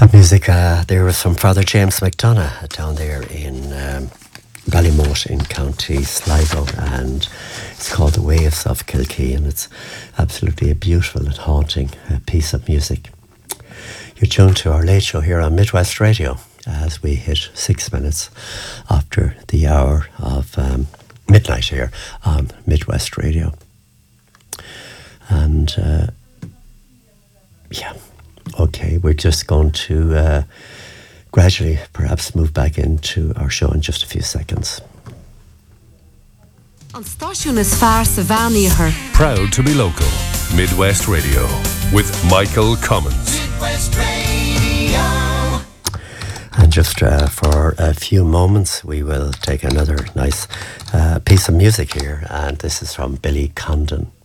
That music there was from Father James McDonough down there in Ballymote in County Sligo, and it's called The Waves of Kilkee, and it's absolutely a beautiful and haunting piece of music. You're tuned to our late show here on Midwest Radio as we hit 6 minutes after the hour of midnight here on Midwest Radio. And yeah, okay, we're just going to gradually perhaps move back into our show in just a few seconds. On Stáisiún is fearr sa bhean. Proud to be local. Midwest Radio with Michael Cummins. Midwest Radio. And just for a few moments, we will take another nice piece of music here, and this is from Billy Condon.